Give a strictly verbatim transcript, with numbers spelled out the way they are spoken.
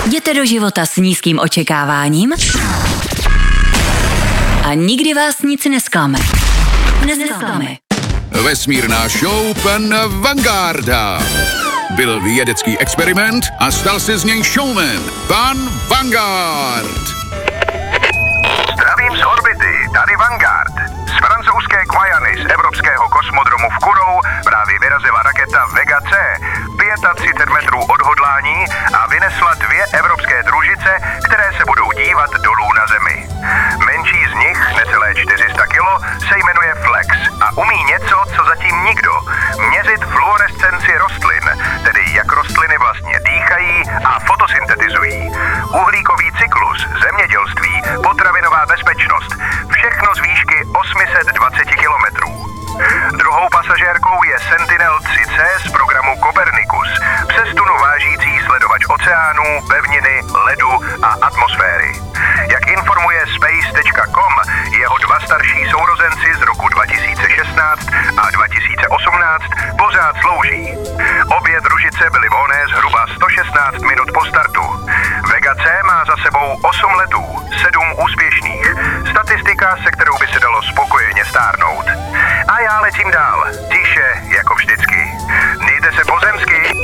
Jděte do života s nízkým očekáváním a nikdy vás nic nesklame. Nesklame. Vesmírná show pana Vangarda. Byl vědecký experiment a stal se z něj showman. Pan Vanguard. Zdravím z orbity, tady Vanguard. Z francouzské Guajany z evropského kosmodromu v Kourou právě vyrazila raketa Vega C. třicet pět metrů odhodlání a vynesla dvě evropské družice, které se budou dívat dolů na Zemi. Menší z nich, necelé čtyři sta kilo, se jmenuje Flex a umí něco, co zatím nikdo. Měřit fluorescenci rostlin, tedy jak rostliny vlastně dýchají a fotosyntetizují. Uhlíkový cyklus, zemědělství, potravinová bezpečnost, všechno z výšky osm set dvacet kilometrů. Druhou pasažérkou je Sentinel tři C z programu Copernicus, přestunu vážící sledovač oceánů, pevniny, ledu a atmosféry. Jak informuje space tečka com, jeho dva starší sourozenci z roku dva tisíce šestnáct a dva tisíce osmnáct pořád slouží. Obě družice byly volné zhruba sto šestnáct minut po startu. Vega C má za sebou osm letů, sedm úspěšných. Statistika, se kterou by se dalo spokojeně stárnout. A já letím dál, tiše jako vždycky. Mějte se pozemsky.